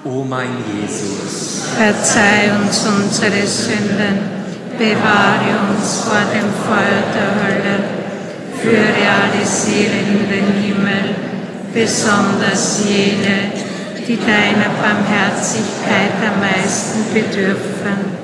O mein Jesus, verzeih uns unsere Sünden, bewahre uns vor dem Feuer der Hölle, führe alle Seelen in den Himmel, besonders jene, die deiner Barmherzigkeit am meisten bedürfen.